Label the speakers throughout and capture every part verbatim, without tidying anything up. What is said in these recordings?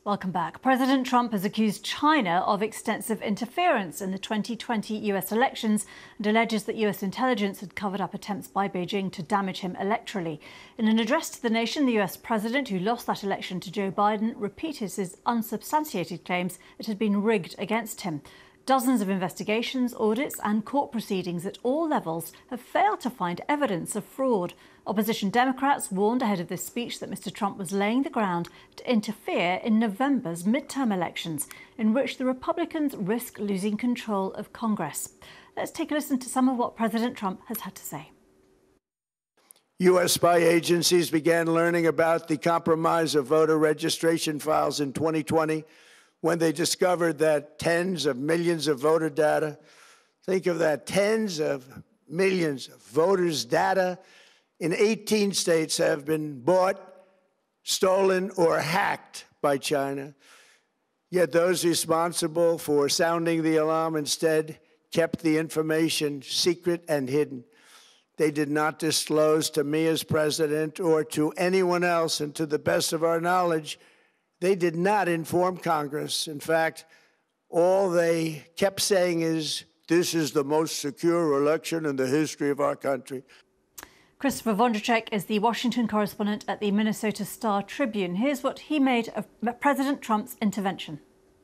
Speaker 1: Welcome back. President Trump has accused China of extensive interference in the twenty twenty U S elections and alleges that U S intelligence had covered up attempts by Beijing to damage him electorally. In an address to the nation, the U S president, who lost that election to Joe Biden, repeated his unsubstantiated claims it had been rigged against him. Dozens of investigations, audits and court proceedings at all levels have failed to find evidence of fraud. Opposition Democrats warned ahead of this speech that Mister Trump was laying the ground to interfere in November's midterm elections, in which the Republicans risk losing control of Congress. Let's take a listen to some of what President Trump has had to say.
Speaker 2: U S spy agencies began learning about the compromise of voter registration files in twenty twenty when they discovered that tens of millions of voter data, think of that, tens of millions of voters' data in eighteen states have been bought, stolen, or hacked by China. Yet those responsible for sounding the alarm instead kept the information secret and hidden. They did not disclose to me as president or to anyone else, and to the best of our knowledge, they did not inform Congress. In fact, all they kept saying is, this is the most secure election in the history of our country.
Speaker 1: Christopher Wondricek is the Washington correspondent at the Minnesota Star Tribune. Here's what he made of President Trump's intervention.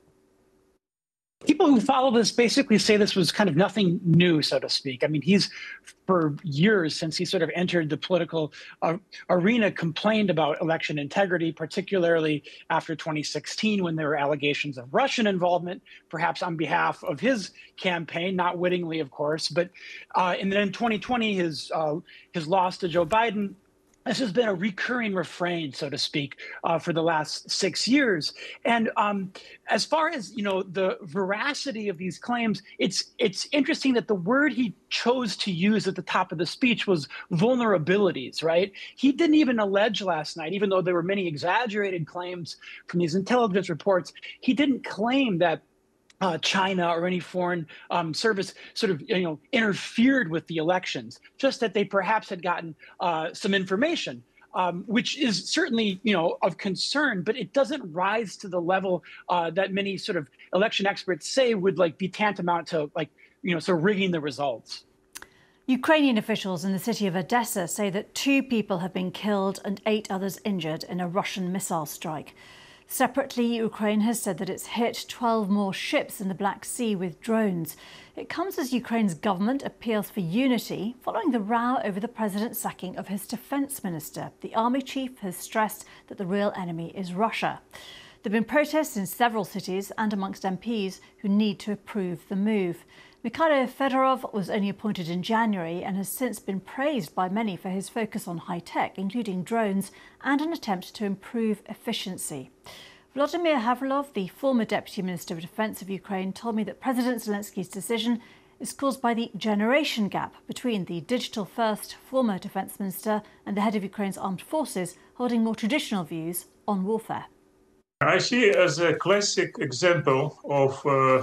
Speaker 3: People who follow this basically say this was kind of nothing new, so to speak. I mean, he's, for years since he sort of entered the political uh, arena, complained about election integrity, particularly after twenty sixteen, when there were allegations of Russian involvement, perhaps on behalf of his campaign, not wittingly, of course. But uh, and then in twenty twenty, his uh, his loss to Joe Biden. This has been a recurring refrain, so to speak, uh, for the last six years. And um, as far as, you know, the veracity of these claims, it's it's interesting that the word he chose to use at the top of the speech was vulnerabilities, right? He didn't even allege last night, even though there were many exaggerated claims from these intelligence reports, he didn't claim that Uh, China or any foreign um, service sort of, you know, interfered with the elections, just that they perhaps had gotten uh, some information, um, which is certainly, you know, of concern, but it doesn't rise to the level uh, that many sort of election experts say would like be tantamount to like, you know, sort of rigging the results.
Speaker 1: Ukrainian officials in the city of Odessa say that two people have been killed and eight others injured in a Russian missile strike. Separately, Ukraine has said that it's hit twelve more ships in the Black Sea with drones. It comes as Ukraine's government appeals for unity following the row over the president's sacking of his defence minister. The army chief has stressed that the real enemy is Russia. There have been protests in several cities and amongst M Ps who need to approve the move. Mikhailo Fedorov was only appointed in January and has since been praised by many for his focus on high-tech, including drones, and an attempt to improve efficiency. Vladimir Havrilov, the former Deputy Minister of Defence of Ukraine, told me that President Zelensky's decision is caused by the generation gap between the digital-first former Defence Minister and the head of Ukraine's armed forces, holding more traditional views on warfare.
Speaker 4: I see it as a classic example of uh...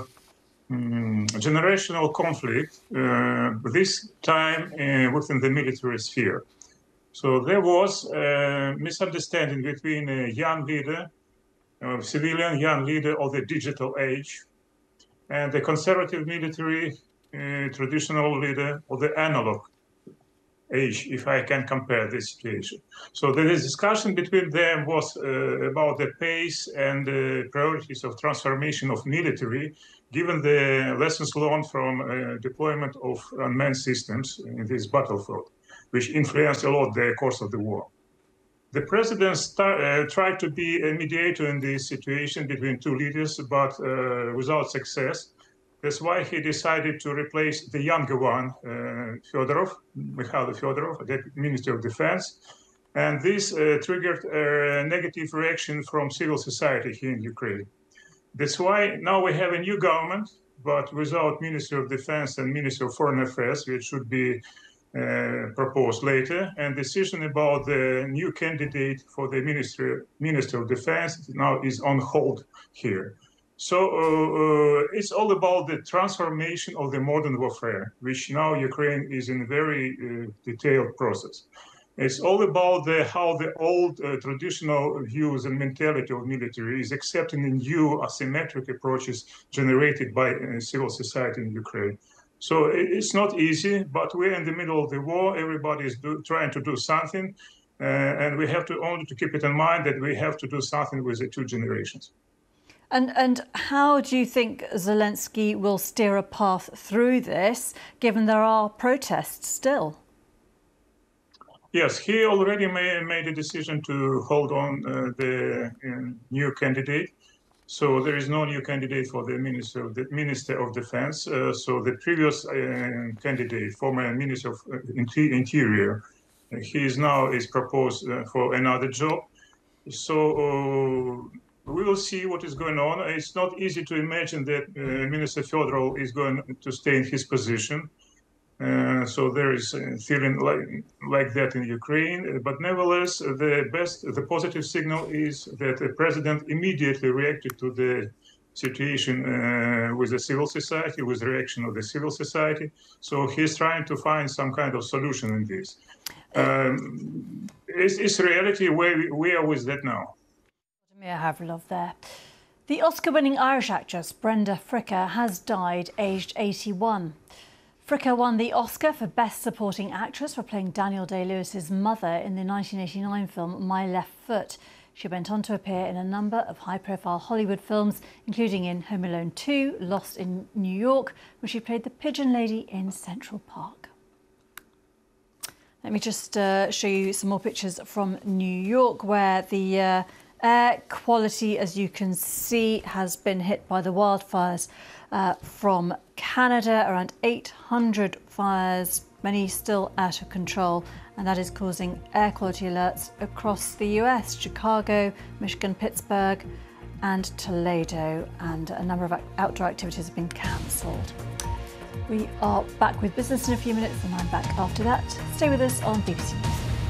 Speaker 4: Mm, generational conflict, uh, this time uh, within the military sphere. So there was a misunderstanding between a young leader, a civilian young leader of the digital age, and the conservative military uh, traditional leader of the analog age, if I can compare this situation. So the discussion between them was uh, about the pace and the priorities of transformation of military, given the lessons learned from uh, deployment of unmanned systems in this battlefield, which influenced a lot the course of the war. The president start, uh, tried to be a mediator in this situation between two leaders, but uh, without success. That's why he decided to replace the younger one, uh, Fedorov, Mikhailo Fedorov, the Minister of Defense. And this uh, triggered a negative reaction from civil society here in Ukraine. That's why now we have a new government, but without Minister of Defense and Minister of Foreign Affairs, which should be uh, proposed later. And decision about the new candidate for the Minister, Minister of Defense now is on hold here. So uh, uh, it's all about the transformation of the modern warfare, which now Ukraine is in a very uh, detailed process. It's all about the, how the old uh, traditional views and mentality of military is accepting the new asymmetric approaches generated by uh, civil society in Ukraine. So it's not easy, but we're in the middle of the war. Everybody is do, trying to do something. Uh, and we have to only to keep it in mind that we have to do something with the two generations.
Speaker 1: And, and how do you think Zelensky will steer a path through this, given there are protests still?
Speaker 4: Yes, he already made, made a decision to hold on uh, the uh, new candidate. So there is no new candidate for the Minister of, the Minister of Defense. Uh, so the previous uh, candidate, former Minister of uh, Interior, uh, he is now is proposed uh, for another job. So uh, we will see what is going on. It's not easy to imagine that uh, Minister Fedorov is going to stay in his position. Uh, so there is a feeling like, like that in Ukraine. But nevertheless, the best, the positive signal is that the president immediately reacted to the situation uh, with the civil society, with the reaction of the civil society. So he's trying to find some kind of solution in this. Um, it's, it's reality where we, we are with that now.
Speaker 1: Vladimir Havrilov there. The Oscar-winning Irish actress Brenda Fricker has died aged eighty-one. Fricker won the Oscar for Best Supporting Actress for playing Daniel Day-Lewis's mother in the nineteen eighty-nine film My Left Foot. She went on to appear in a number of high-profile Hollywood films, including in Home Alone two, Lost in New York, where she played the pigeon lady in Central Park. Let me just uh, show you some more pictures from New York, where the uh, air quality, as you can see, has been hit by the wildfires uh, from Canada. Around eight hundred fires, many still out of control, and that is causing air quality alerts across the U S, Chicago, Michigan, Pittsburgh and Toledo, and a number of outdoor activities have been cancelled. We are back with business in a few minutes, and I'm back after that. Stay with us on B B C News.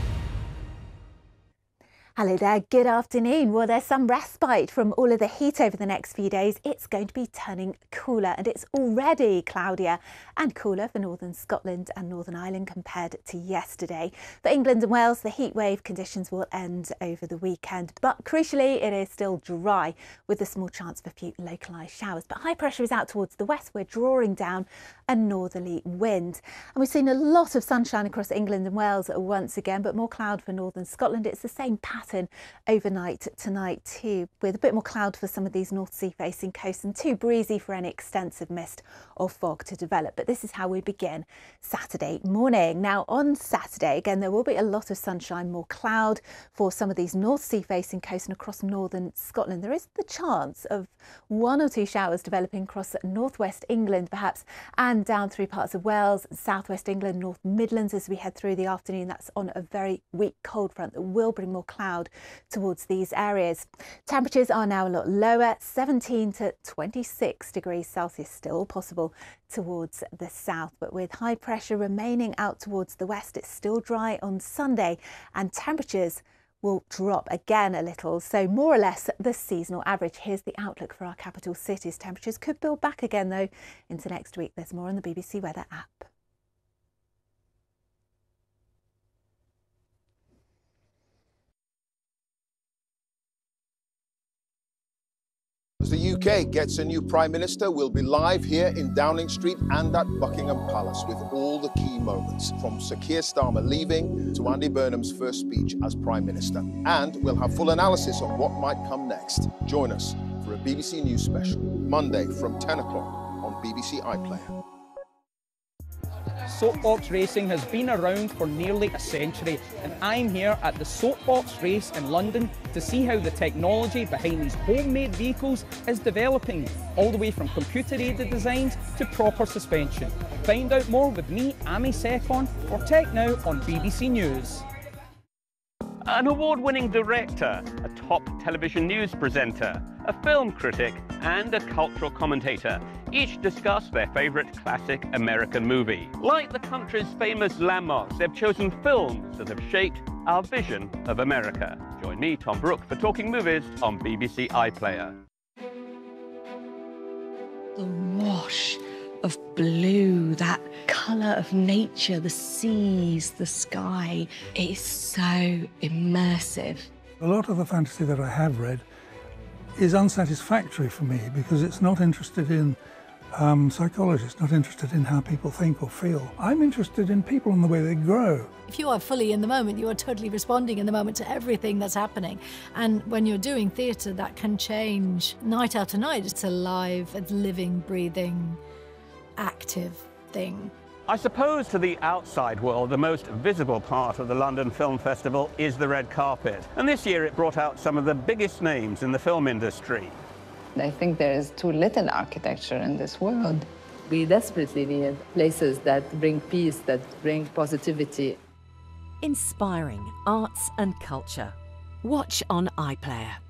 Speaker 5: Hello there, good afternoon. Well, there's some respite from all of the heat over the next few days. It's going to be turning cooler, and it's already cloudier and cooler for northern Scotland and Northern Ireland compared to yesterday. For England and Wales, the heat wave conditions will end over the weekend, but crucially, it is still dry with a small chance of a few localised showers. But high pressure is out towards the west. We're drawing down a northerly wind, and we've seen a lot of sunshine across England and Wales once again, but more cloud for northern Scotland. It's the same pattern overnight tonight too, with a bit more cloud for some of these North Sea facing coasts and too breezy for any extensive mist or fog to develop. But this is how we begin Saturday morning. Now on Saturday, again, there will be a lot of sunshine, more cloud for some of these North Sea facing coasts and across northern Scotland. There is the chance of one or two showers developing across northwest England perhaps, and down through parts of Wales, southwest England, North Midlands as we head through the afternoon. That's on a very weak cold front that will bring more cloud towards these areas. Temperatures are now a lot lower, seventeen to twenty-six degrees Celsius still possible towards the south, but with high pressure remaining out towards the west, it's still dry on Sunday and temperatures will drop again a little, so more or less the seasonal average. Here's the outlook for our capital cities. Temperatures could build back again though into next week. There's more on the B B C Weather app.
Speaker 6: As the U K gets a new Prime Minister, we'll be live here in Downing Street and at Buckingham Palace with all the key moments, from Sir Keir Starmer leaving to Andy Burnham's first speech as Prime Minister. And we'll have full analysis on what might come next. Join us for a B B C News special, Monday from ten o'clock on B B C iPlayer.
Speaker 7: Soapbox racing has been around for nearly a century, and I'm here at the Soapbox race in London to see how the technology behind these homemade vehicles is developing, all the way from computer-aided designs to proper suspension. Find out more with me, Amy Secon, for Tech Now on B B C News.
Speaker 8: An award-winning director, a top television news presenter, a film critic and a cultural commentator each discuss their favourite classic American movie. Like the country's famous landmarks, they've chosen films that have shaped our vision of America. Join me, Tom Brooke, for Talking Movies on B B C iPlayer.
Speaker 1: The wash
Speaker 9: of blue, that colour of nature, the seas, the sky. It is so immersive.
Speaker 10: A lot of the fantasy that I have read is unsatisfactory for me because it's not interested in um, psychology, it's not interested in how people think or feel. I'm interested in people and the way they grow.
Speaker 11: If you are fully in the moment, you are totally responding in the moment to everything that's happening. And when you're doing theatre, that can change night after night. It's a live, it's living, breathing, active thing.
Speaker 8: I suppose to the outside world, the most visible part of the London Film Festival is the red carpet. And this year it brought out some of the biggest names in the film industry.
Speaker 12: I think there is too little architecture in this world.
Speaker 13: We desperately need places that bring peace, that bring positivity.
Speaker 14: Inspiring arts and culture. Watch on iPlayer.